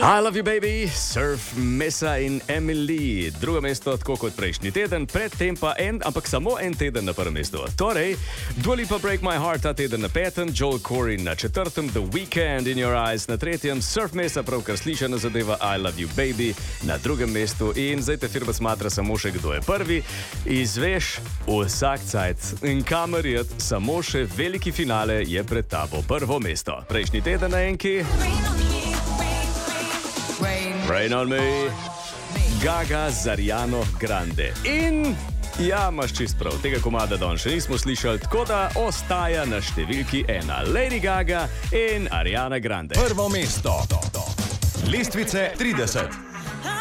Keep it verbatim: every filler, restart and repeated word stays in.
I love you baby, Surf, Mesa in Emily. Drugo mesto, tako kot prejšnji teden, predtem pa en, ampak samo en teden na prvem mestu. Torej, Dua Lipa Break My Heart ta teden na petem, Joel Corey na četrtem, The Weeknd In Your Eyes na tretjem, Surf, Mesa, pravkar slišana zadeva I love you baby na drugem mestu in zdaj te firma smatra samo še kdo je prvi. Izveš vsak cajt in kamer je samo še veliki finale je pred tabo prvo mesto. Prejšnji teden na enki. Rain on me, Gaga z Ariano Grande. In ja, imaš čist prav, tega komada danes še nismo slišali, tako da ostaja na številki ena. Lady Gaga in Ariana Grande. Prvo mesto. Lestvice trideset.